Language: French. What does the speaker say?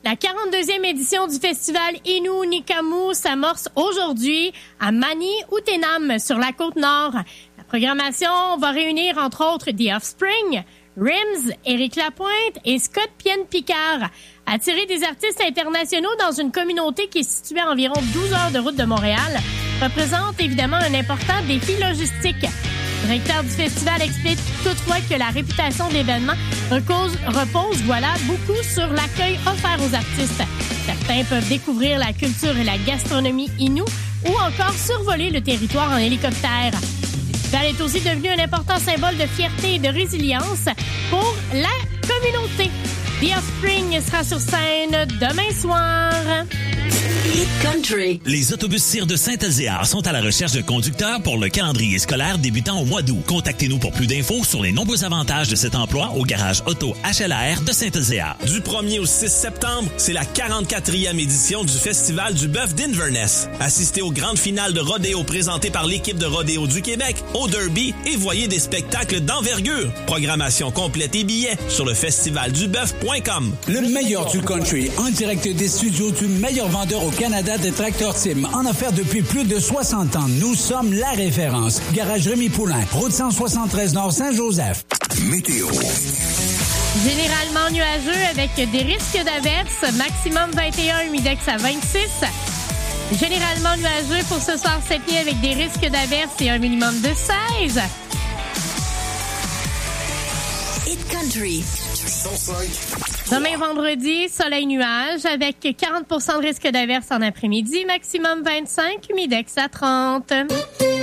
La 42e édition du festival Innu Nikamu s'amorce aujourd'hui à Manihutenam sur la Côte-Nord. La programmation va réunir entre autres The Offspring, Rims, Éric Lapointe et Scott Pienne-Picard. Attirer des artistes internationaux dans une communauté qui est située à environ 12 heures de route de Montréal représente évidemment un important défi logistique. Le directeur du festival explique toutefois que la réputation de l'événement repose beaucoup sur l'accueil offert aux artistes. Certains peuvent découvrir la culture et la gastronomie Innu ou encore survoler le territoire en hélicoptère. Le festival est aussi devenu un important symbole de fierté et de résilience pour la communauté. The Offspring sera sur scène demain soir. Hit Country. Les autobus CIR de Saint-Elzéar sont à la recherche de conducteurs pour le calendrier scolaire débutant au mois d'août. Contactez-nous pour plus d'infos sur les nombreux avantages de cet emploi au garage auto HLR de Saint-Elzéar. Du 1er au 6 septembre, c'est la 44e édition du Festival du bœuf d'Inverness. Assistez aux grandes finales de rodéo présentées par l'équipe de rodéo du Québec, au Derby et voyez des spectacles d'envergure. Programmation complète et billets sur le festivalduboeuf.com. Le meilleur du country en direct des studios du meilleur vendeur au Canada de Tracteur Tim. En affaires depuis plus de 60 ans, nous sommes la référence. Garage Rémi Poulain, route 173 Nord Saint-Joseph. Météo. Généralement nuageux avec des risques d'averses. Maximum 21, humidex à 26. Généralement nuageux pour ce soir cette nuit avec des risques d'averses et un minimum de 16. Hit Country. Demain vendredi, soleil nuage avec 40% de risque d'averse en après-midi, maximum 25, humidex à 30.